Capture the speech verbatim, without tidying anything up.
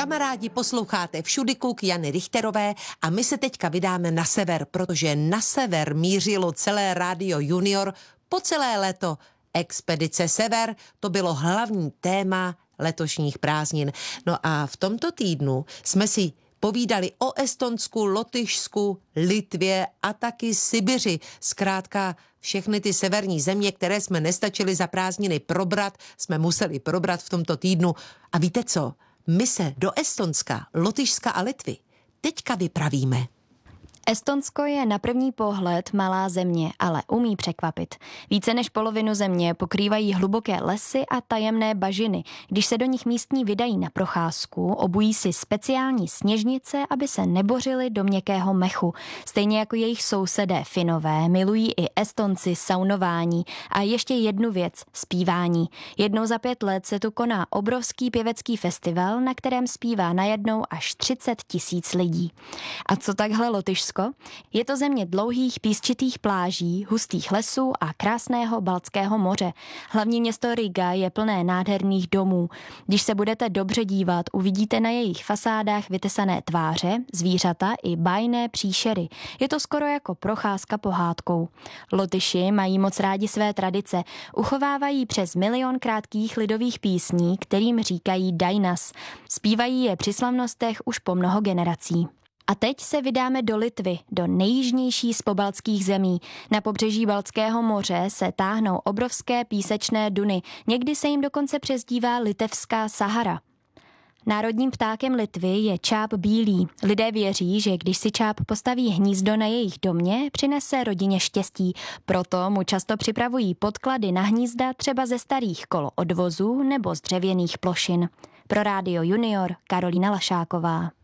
Kamarádi, posloucháte Všudyku k Jany Richterové a my se teďka vydáme na sever, protože na sever mířilo celé Rádio Junior po celé léto. Expedice Sever, to bylo hlavní téma letošních prázdnin. No a v tomto týdnu jsme si povídali o Estonsku, Lotyšsku, Litvě a taky Sibiři. Zkrátka všechny ty severní země, které jsme nestačili za prázdniny probrat, jsme museli probrat v tomto týdnu. A víte co? My se do Estonska, Lotyšska a Litvy teďka vypravíme. Estonsko je na první pohled malá země, ale umí překvapit. Více než polovinu země pokrývají hluboké lesy a tajemné bažiny. Když se do nich místní vydají na procházku, obují si speciální sněžnice, aby se nebořili do měkkého mechu. Stejně jako jejich sousedé Finové milují i Estonci saunování a ještě jednu věc, zpívání. Jednou za pět let se tu koná obrovský pěvecký festival, na kterém zpívá najednou až třicet tisíc lidí. A co takhle Lotyšsko? Je to země dlouhých písčitých pláží, hustých lesů a krásného Baltského moře. Hlavní město Riga je plné nádherných domů. Když se budete dobře dívat, uvidíte na jejich fasádách vytesané tváře, zvířata i bájné příšery. Je to skoro jako procházka pohádkou. Lotyši mají moc rádi své tradice. Uchovávají přes milion krátkých lidových písní, kterým říkají dainas. Zpívají je při slavnostech už po mnoho generací. A teď se vydáme do Litvy, do nejjižnější z pobaltských zemí. Na pobřeží Baltského moře se táhnou obrovské písečné duny, někdy se jim dokonce přezdívá Litevská Sahara. Národním ptákem Litvy je čáp bílý. Lidé věří, že když si čáp postaví hnízdo na jejich domě, přinese rodině štěstí. Proto mu často připravují podklady na hnízda třeba ze starých koloodvozů nebo z dřevěných plošin. Pro Rádio Junior Karolína Lašáková.